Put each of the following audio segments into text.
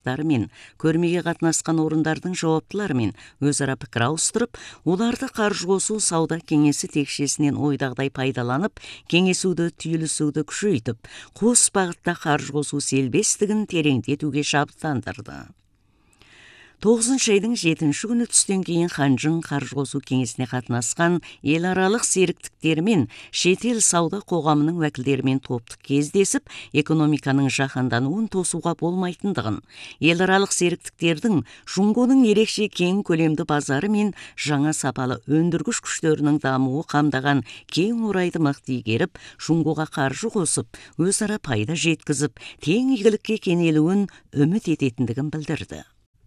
депутаттары мен көрмеге қатынасқан орындардың жауаптыларымен өзара пікір ауыстырып, оларды қаржы қосу сауда кеңесі текшесінен ойдағыдай пайдаланып, кеңесуді, түйілісуді күшейтіп, қос бағытта қаржы қосу селбестігін тереңдетуге шабыттандырды. 9 айдың 7-ші күні түстен кейін Ханчжың қаржы қосу кеңесіне қатынасқан еларалық серіктіктермен шетел сауда қоғамының уәкілдерімен топтық кездесіп, экономиканың жаһандануын тосуға болмайтындығын, еларалық серіктіктердің Жунгоның ерекше кең көлемді базары мен жаңа сапалы өндіргіш күштерінің дамуы қамдаған кең орайды мықты игеріп, Жунгоға қаржы қосып, өзара пайда жеткізіп, тең игілікке кенелуін үміт ететіндігін білдірді.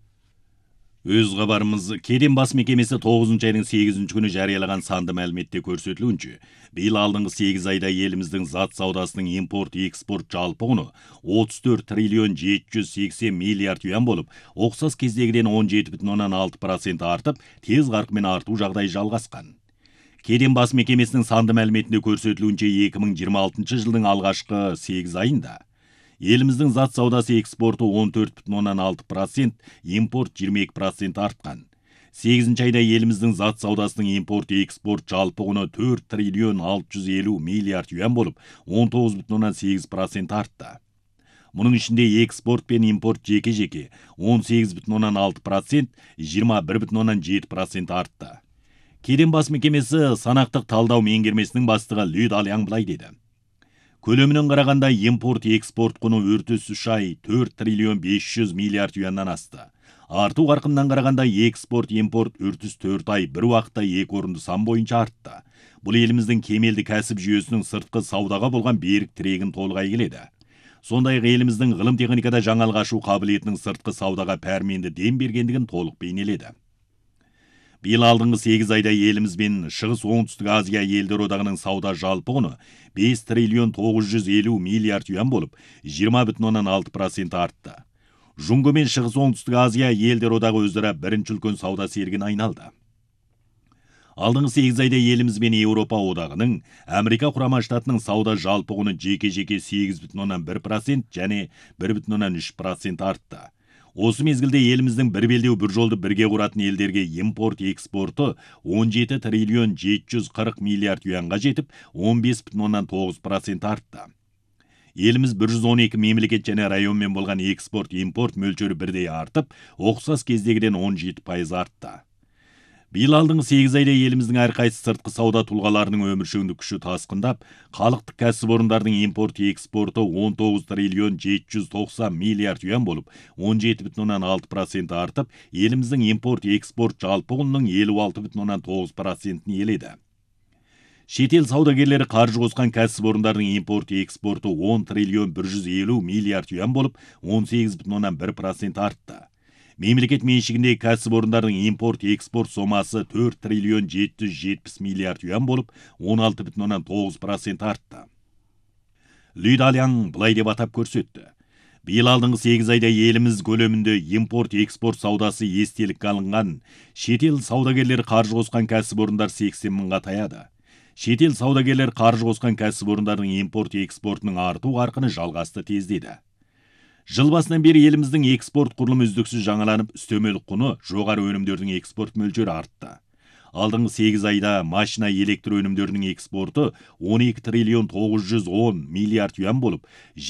Өз хабарымыз Кеден бас мекемесі 9 айдың 8 күні жариялаған санды мәліметте көрсетілуінше, биыл алдыңғы 8 айда еліміздің зат саудасының импорт-экспорт жалпы құны 34 триллион 780 миллиард юан болып, ұқсас кездегіден 17,6% артып, тез қарқынмен арту жағдай жалғасқан. Кеден бас мекемесінің санды мәліметінде көрсетілуінше 2026 жылдың алғашқы 8 айында еліміздің зат саудасы экспорты 14,6%, импорт 22% артқан. 8 айда еліміздің зат саудасының импорт-экспорт жалпы құны 4 триллион 650 миллиард юан болып, 19,8% артты. Мұның ішінде экспорт пен импорт жеке-жеке 18,6%, 21,7% артты. Кеден бас мекемесі санақтық талдау меңгермесінің бастығы Лю Даляң былай деді. Көлемінен қарағанда импорт-экспорт құны үртіс 3 ай 4 триллион 500 миллиард юаннан асты. Арту қарқыннан қарағанда экспорт-импорт үртіс 4 ай бір уақытта 2 орынды сан бойынша артты. Бұл еліміздің кемелді кәсіп жүйесінің сыртқы саудаға болған берік тірегін толғай келеді. Сондай-ақ еліміздің ғылым техникада жаңалық ашу қабілетінің сыртқы саудаға пәрменді дем бергендігін толық бейнеледі. Биыл алдыңғы 8 айда еліміз бен Шығыс Оңтүстік Азия елдер одағының сауда жалпы құны 5 триллион 950 миллиард юан болып, 20,6% артты. Жунго мен Шығыс Оңтүстік Азия елдер одағы өзара бірінші үлкен сауда серігіне айналды. Алдыңғы 8 айда еліміз бен Еуропа одағының Америка құрама штатының сауда жалпы құны жеке-жеке 8,1% және 1,3% артты. Осы мезгілде еліміздің бір белдеу бір жолды бірге құратын елдерге импорт-экспорты 17 триллион 740 миллиард юанға жетіп, 15,9% артты. Еліміз 112 мемлекет және районмен болған экспорт-импорт мөлшері бірдей артып, ұқсас кездегіден 17% артты. Биыл алдыңғы 8 айда еліміздің әрқайсы сыртқы сауда тұлғаларының өміршеңдік күші тасқындап, халықтық кәсіпорындардың импорт-экспорты 19 триллион 790 миллиард юан болып, 17,6% артып, еліміздің импорт-экспорт жалпы құнының 56,9%-ін еледі. Шетел саудагерлері қаржы қосқан кәсіпорындардың импорт-экспорты 10 триллион 150 миллиард юан болып, 18,1% артты. Мемлекет меншігіндегі кәсіпорындардың импорт-экспорт сомасы 4 триллион 770 миллиард юан болып, 16,9% артты. Лю Даляң былай деп атап көрсетті. Биыл алдыңғы 8 айда еліміз көлемінде импорт-экспорт саудасы естелікке алынған, шетел саудагерлері қаржы қосқан кәсіпорындар 80 мыңға таяды. Шетел саудагерлер қаржы қосқан кәсіпорындардың импорт-экспортының арту қарқыны жалғасты тездеді. Жыл басынан бері еліміздің экспорт құрылымы үздіксіз жаңаланып, үстемелік құны жоғары өнімдердің экспорт мөлшері артты. Алдыңғы 8 айда машина электр өнімдерінің экспорты 12 триллион 910 миллиард юан болып,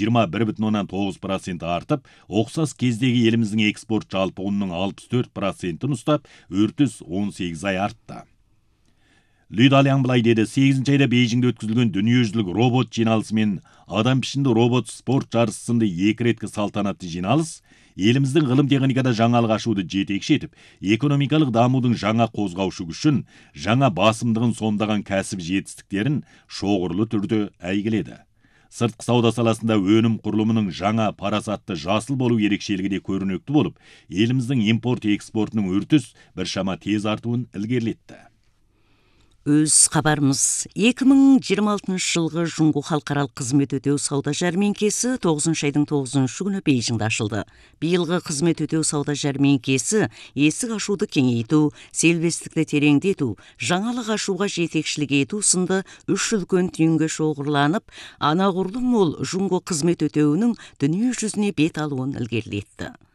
21,9% артып, ұқсас кездегі еліміздің экспорт жалпы құнының 64%-ын ұстап, үртіс 18 ай артты. Лю Даляң былай деді, 8 айда Бейжіңде өткізілген дүниежүзілік робот жиналысы мен адам пішінді робот спорт жарысы сынды 2 реткі салтанатты жиналыс еліміздің ғылым техникада жаңалық ашуды жетекші етіп, экономикалық дамудың жаңа қозғаушы күшін, жаңа басымдығын сомдаған кәсіп жетістіктерін шоғырлы түрде әйгіледі. Сыртқы сауда саласында өнім құрылымының жаңа парасатты жасыл болу ерекшелігі де көрінікті болып, еліміздің импорт-экспортының үртіс біршама тез артуын ілгерілетті. Өз хабарымыз 2026 жылғы Жунгу халықаралық қызмет өтеу сауда жәрмеңкесі 9 айдың 9 күні Бейжіңде ашылды. Биылғы қызмет өтеу сауда жәрмеңкесі есік ашуды кеңейту, селбестікті тереңдету, жаңалық ашуға жетекшілік ету сынды 3 үлкен түйінге шоғырланып, анағұрлым мол Жунгу қызмет өтеуінің дүние жүзіне бет алуын ілгерілетті.